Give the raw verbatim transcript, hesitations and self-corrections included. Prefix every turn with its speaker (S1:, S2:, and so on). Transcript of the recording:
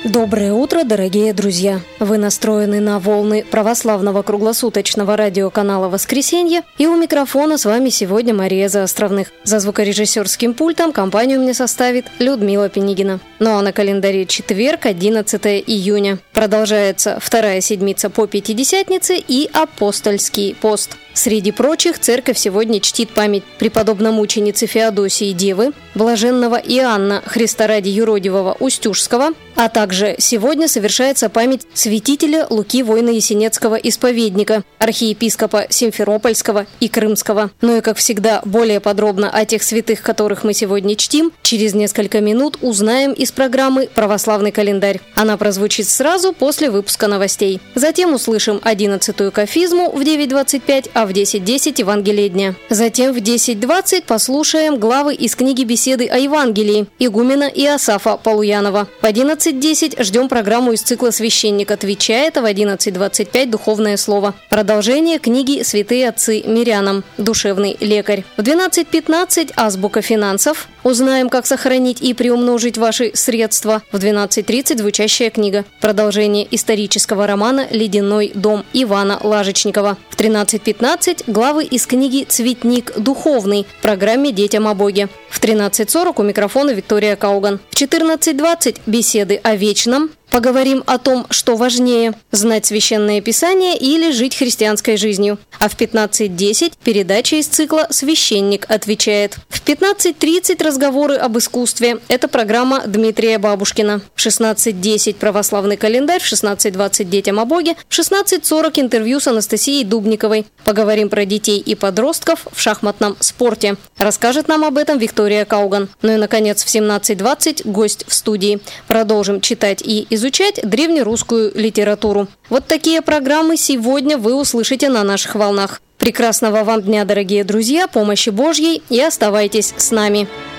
S1: Доброе утро, дорогие друзья! Вы настроены на волны православного круглосуточного радиоканала «Воскресенье», и у микрофона с вами сегодня Мария Заостровных. За звукорежиссерским пультом компанию мне составит Людмила Пенигина. Ну а на календаре четверг, одиннадцатое июня. Продолжается вторая седмица по Пятидесятнице и апостольский пост. Среди прочих, церковь сегодня чтит память преподобномученицы Феодосии Девы, блаженного Иоанна Христа ради юродивого Устюжского, а также сегодня совершается память святителя Луки Войно-Ясенецкого исповедника, архиепископа Симферопольского и Крымского. Ну и, как всегда, более подробно о тех святых, которых мы сегодня чтим, через несколько минут узнаем из программы «Православный календарь». Она прозвучит сразу после выпуска новостей. Затем услышим одиннадцатую кафизму в девять двадцать пять, а в десять десять Евангелие дня. Затем в десять двадцать послушаем главы из книги «Беседы о Евангелии» игумена Иосафа Полуянова. В одиннадцать десять ждем программу из цикла «Священник отвечает», а в одиннадцать двадцать пять «Духовное слово». Продолжение книги «Святые отцы мирянам. Душевный лекарь». В двенадцать пятнадцать азбука финансов. Узнаем, как сохранить и приумножить ваши средства. В двенадцать тридцать звучащая книга. Продолжение исторического романа «Ледяной дом» Ивана Лажечникова. В тринадцать пятнадцать главы из книги «Цветник духовный» в программе «Детям о Боге». В тринадцать сорок у микрофона Виктория Кауган. В четырнадцать двадцать беседы о вечном. Поговорим о том, что важнее – знать Священное Писание или жить христианской жизнью. А в пятнадцать десять передача из цикла «Священник отвечает». В пятнадцать тридцать разговоры об искусстве. Это программа Дмитрия Бабушкина. В шестнадцать десять православный календарь, в шестнадцать двадцать детям о Боге, в шестнадцать сорок интервью с Анастасией Дубниковой. Поговорим про детей и подростков в шахматном спорте. Расскажет нам об этом Виктория Кауган. Ну и, наконец, в семнадцать двадцать гость в студии. Продолжим читать и изучать изучать древнерусскую литературу. Вот такие программы сегодня вы услышите на наших волнах. Прекрасного вам дня, дорогие друзья, помощи Божьей, и оставайтесь с нами.